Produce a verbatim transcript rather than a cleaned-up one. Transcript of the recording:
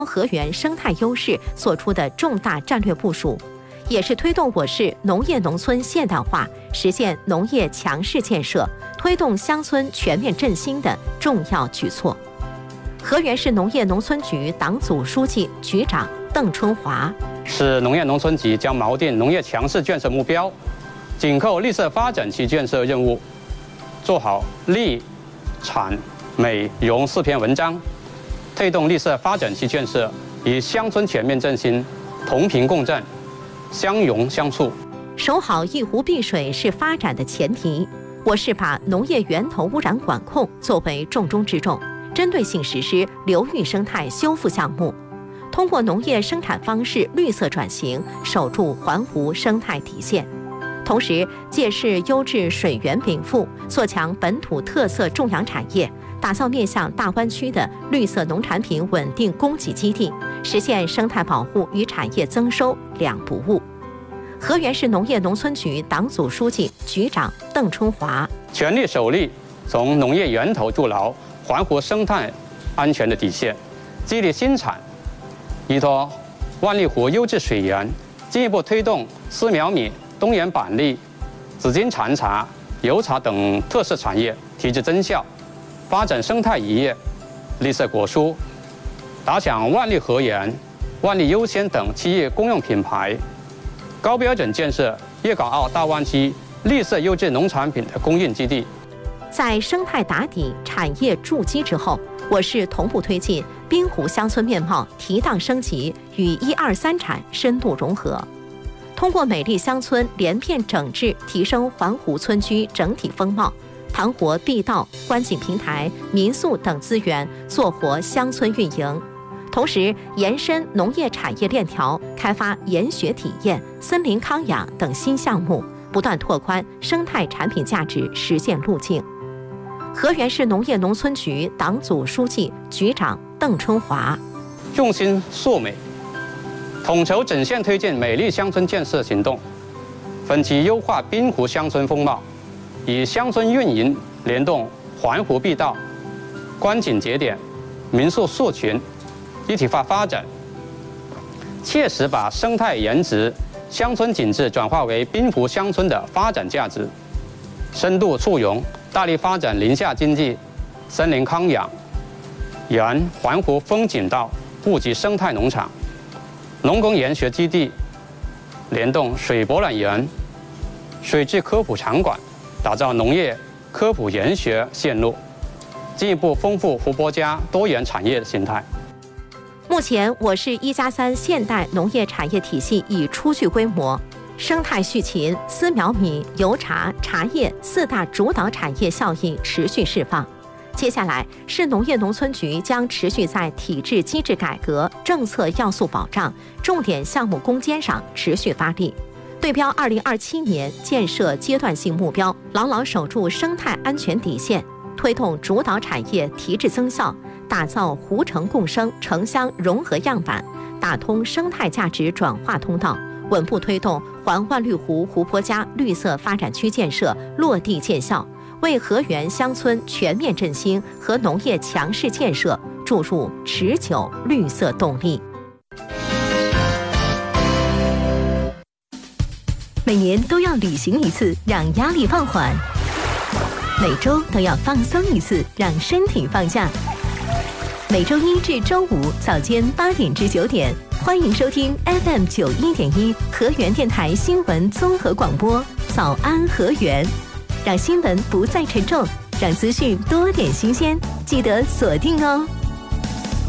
河源生态优势做出的重大战略部署，也是推动我市农业农村现代化、实现农业强市建设、推动乡村全面振兴的重要举措。河源市农业农村局党组书记、局长邓春华： 市农业农村局将锚定农业强市建设目标，紧扣绿色发展区建设任务，做好绿、产、美、融四篇文章，推动绿色发展区建设与乡村全面振兴同频共振、相融相处。 守好一湖碧水是发展的前提。我市把农业源头污染管控作为重中之重，针对性实施流域生态修复项目，通过农业生产方式绿色转型，守住环湖生态底线。同时，借势优质水源禀赋，做强本土特色种养产业，打造面向大湾区的绿色农产品稳定供给基地，实现生态保护与产业增收两不误。河源市农业农村局党组书记、局长邓春华： 全力守力，从农业源头筑牢环湖生态安全的底线，激励新产，依托万里湖优质水源，进一步推动丝苗米、东源板栗、紫金禅茶、油茶等特色产业提质增效，发展生态渔业、绿色果蔬，打响万利河源、万利优先等企业公用品牌，高标准建设粤港澳大湾区绿色优质农产品的供应基地。 在生态打底、产业筑基之后，我市同步推进滨湖乡村面貌提档升级与一二三产深度融合，通过美丽乡村连片整治，提升环湖村居整体风貌，盘活地道、观景平台、民宿等资源，做活乡村运营。同时，延伸农业产业链条，开发研学体验、森林康养等新项目，不断拓宽生态产品价值实现路径。河源市农业农村局党组书记、局长邓春华： 用心塑美，统筹整线推进美丽乡村建设行动，分期优化滨湖乡村风貌，以乡村运营联动环湖碧道、观景节点、民宿宿群一体化发展，切实把生态颜值、乡村景致转化为滨湖乡村的发展价值，深度促融，大力发展林下经济、森林康养、沿环湖风景道布局生态农场、农工研学基地，联动水博览园、水质科普场馆，打造农业科普研学线路，进一步丰富湖泊家多元产业的形态。 目前，我市一加三现代农业产业体系已初具规模，生态畜禽、丝苗米、油茶、茶叶四大主导产业效应持续释放。接下来，市农业农村局将持续在体制机制改革、政策要素保障、重点项目攻坚上持续发力，对标二零二七年建设阶段性目标，牢牢守住生态安全底线，推动主导产业提质增效，打造湖城共生、城乡融合样板，打通生态价值转化通道，稳步推动环万绿湖湖泊家绿色发展区建设落地见效，为河源乡村全面振兴和农业强市建设注入持久绿色动力。每年都要旅行一次，让压力放缓；每周都要放松一次，让身体放假。每周一至周五早间八点至九点，欢迎收听 F M 九一点一河源电台新闻综合广播，早安河源，让新闻不再沉重，让资讯多点新鲜，记得锁定哦。